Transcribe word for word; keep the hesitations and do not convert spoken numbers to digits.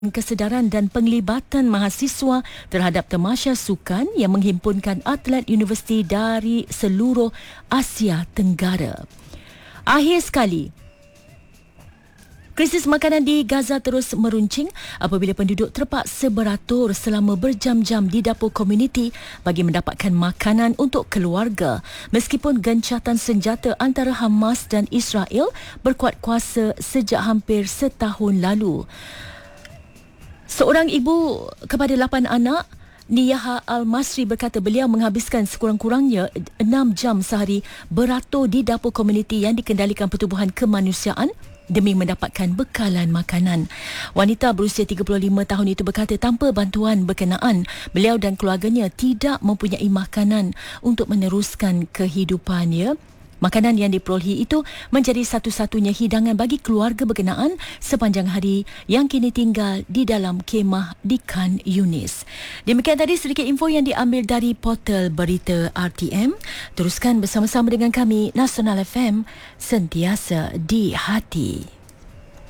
Kesedaran dan penglibatan mahasiswa terhadap tamasya sukan yang menghimpunkan atlet universiti dari seluruh Asia Tenggara. Akhir sekali, krisis makanan di Gaza terus meruncing apabila penduduk terpaksa beratur selama berjam-jam di dapur komuniti bagi mendapatkan makanan untuk keluarga, meskipun gencatan senjata antara Hamas dan Israel berkuat kuasa sejak hampir setahun lalu. Seorang ibu kepada lapan anak, Niyaha Al-Masri, berkata beliau menghabiskan sekurang-kurangnya enam jam sehari beratur di dapur komuniti yang dikendalikan Pertubuhan Kemanusiaan demi mendapatkan bekalan makanan. Wanita berusia tiga puluh lima tahun itu berkata tanpa bantuan berkenaan, beliau dan keluarganya tidak mempunyai makanan untuk meneruskan kehidupannya. Makanan yang diperolehi itu menjadi satu-satunya hidangan bagi keluarga berkenaan sepanjang hari yang kini tinggal di dalam kemah di Khan Yunis. Demikian tadi sedikit info yang diambil dari portal berita R T M. Teruskan bersama-sama dengan kami, Nasional F M, sentiasa di hati.